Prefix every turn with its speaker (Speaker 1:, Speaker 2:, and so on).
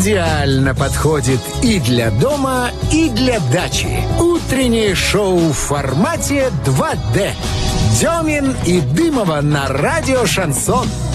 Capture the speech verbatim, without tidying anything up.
Speaker 1: идеально подходит и для дома, и для дачи. Утреннее шоу в формате два дэ. Демин и Дымова на радио «Шансон».